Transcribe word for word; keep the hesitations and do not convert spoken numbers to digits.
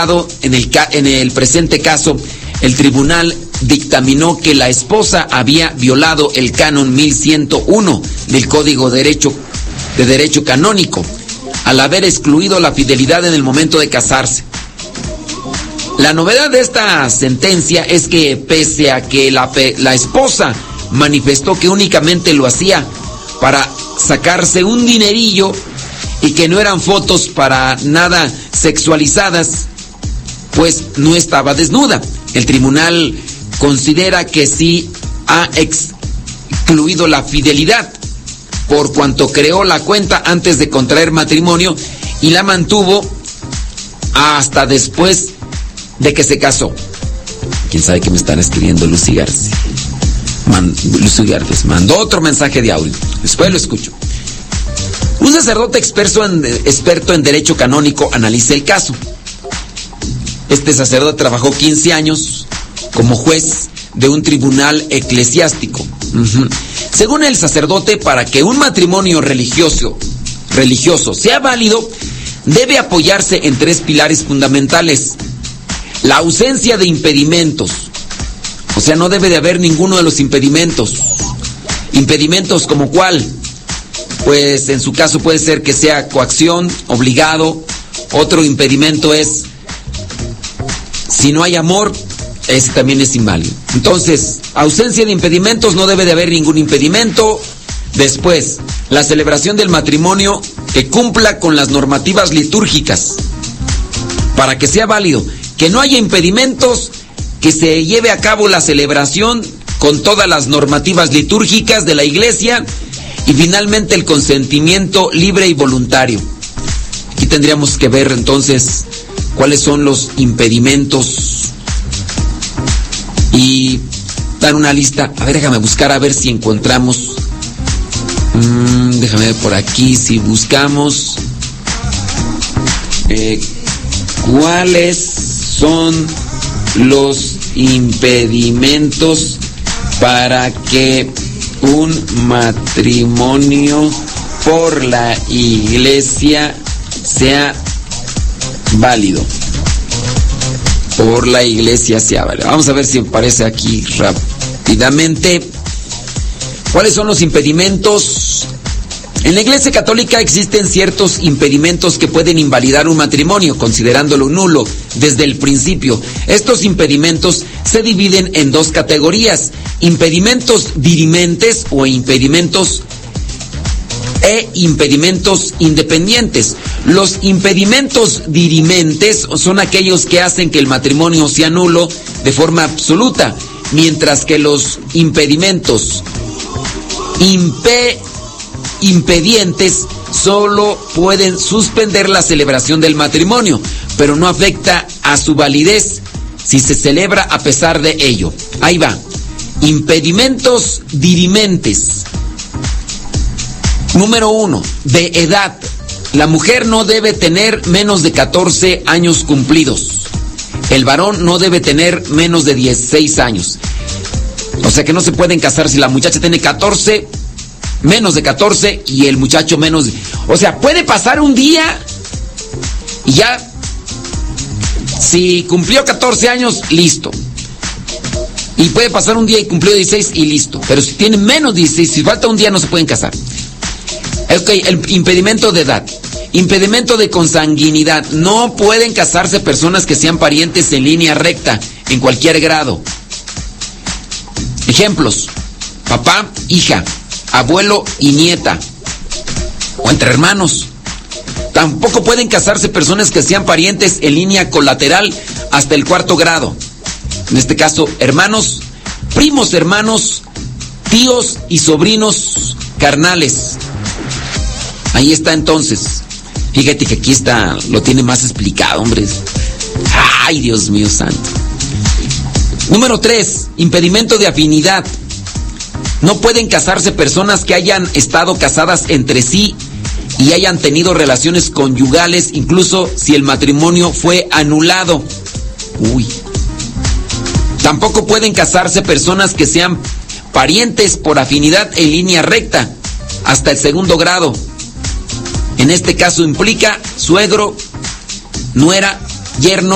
En el, en el presente caso, el tribunal dictaminó que la esposa había violado el canon mil ciento uno del Código de Derecho, de Derecho Canónico, al haber excluido la fidelidad en el momento de casarse. La novedad de esta sentencia es que, pese a que la, la esposa manifestó que únicamente lo hacía para sacarse un dinerillo y que no eran fotos para nada sexualizadas, pues no estaba desnuda. El tribunal considera que sí ha excluido la fidelidad, por cuanto creó la cuenta antes de contraer matrimonio y la mantuvo hasta después de que se casó. ¿Quién sabe qué me están escribiendo? Lucy García. Man, Lucy García mandó otro mensaje de audio. Después lo escucho. Un sacerdote experto en, experto en derecho canónico analiza el caso. Este sacerdote trabajó quince años como juez de un tribunal eclesiástico. Uh-huh. Según el sacerdote, para que un matrimonio religioso, religioso sea válido, debe apoyarse en tres pilares fundamentales. La ausencia de impedimentos. O sea, no debe de haber ninguno de los impedimentos. ¿Impedimentos como cuál? Pues en su caso puede ser que sea coacción, obligado. Otro impedimento es, si no hay amor, ese también es inválido. Entonces, ausencia de impedimentos, no debe de haber ningún impedimento. Después, la celebración del matrimonio que cumpla con las normativas litúrgicas para que sea válido. Que no haya impedimentos, que se lleve a cabo la celebración con todas las normativas litúrgicas de la iglesia y finalmente el consentimiento libre y voluntario. Aquí tendríamos que ver entonces cuáles son los impedimentos y dar una lista. A ver, déjame buscar a ver si encontramos. Mm, déjame ver por aquí si buscamos. Eh, ¿Cuáles son los impedimentos para que un matrimonio por la iglesia sea válido? Por la iglesia sea válido. Vamos a ver si aparece aquí rápidamente. ¿Cuáles son los impedimentos? En la Iglesia Católica existen ciertos impedimentos que pueden invalidar un matrimonio, considerándolo nulo desde el principio. Estos impedimentos se dividen en dos categorías: impedimentos dirimentes o impedimentos e impedimentos independientes. Los impedimentos dirimentes son aquellos que hacen que el matrimonio sea nulo de forma absoluta, mientras que los impedimentos impe impedientes solo pueden suspender la celebración del matrimonio, pero no afecta a su validez si se celebra a pesar de ello. Ahí va. Impedimentos dirimentes. Número uno, de edad. La mujer no debe tener menos de catorce años cumplidos. El varón no debe tener menos de dieciséis años. O sea que no se pueden casar si la muchacha tiene catorce, menos de catorce, y el muchacho menos de... O sea, puede pasar un día y ya, si cumplió catorce años, listo. Y puede pasar un día y cumplió dieciséis y listo. Pero si tiene menos de dieciséis, si falta un día, no se pueden casar. Ok, el impedimento de edad. Impedimento de consanguinidad. No pueden casarse personas que sean parientes en línea recta, en cualquier grado. Ejemplos: papá, hija, abuelo y nieta, o entre hermanos. Tampoco pueden casarse personas que sean parientes en línea colateral hasta el cuarto grado. En este caso, hermanos, primos hermanos, tíos y sobrinos carnales. Ahí está entonces. Fíjate que aquí está, lo tiene más explicado, hombre. Ay, Dios mío santo. Número tres, impedimento de afinidad. No pueden casarse personas que hayan estado casadas entre sí y hayan tenido relaciones conyugales, incluso si el matrimonio fue anulado. Uy. Tampoco pueden casarse personas que sean parientes por afinidad en línea recta hasta el segundo grado. En este caso implica suegro, nuera, yerno